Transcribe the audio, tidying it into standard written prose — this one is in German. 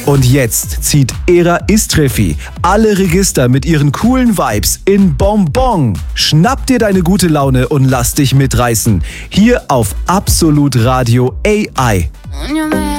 Und jetzt zieht Era Istrefi alle Register mit ihren coolen Vibes in Bonbon. Schnapp dir deine gute Laune und lass dich mitreißen. Hier auf Absolut Radio AI.